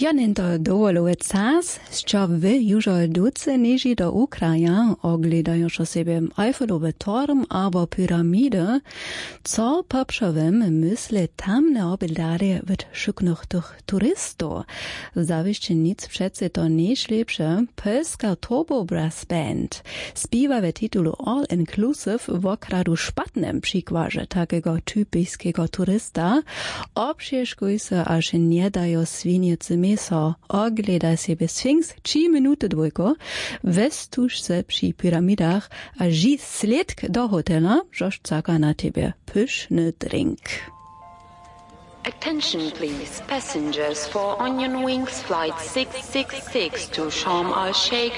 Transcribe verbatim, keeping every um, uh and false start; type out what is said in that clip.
Janin to dovoluje czas, що ви już duce niži do Ukraja ogledajoš o sebe Eiffelowy torm albo pyramidy, co poprzowym mysle tamne obildarje wyd szuknych tych turystów. Zawiście nic przece to najlepsze Polska Turbo Brass Band śpiewa w tytulu All Inclusive w okradu szpatnym przykładzie takiego typiskiego turysta, obszerzkuj se aż nie dają swinicy mięso, ogleda sobie Sfinks trzy minuty dwójko, westusz se przy pyramidach, a ży sledk do hotela, żoż czeka na ciebie pyszny drink. Attention please, passengers for Onion Wings flight six six six to Sharm el-Sheikh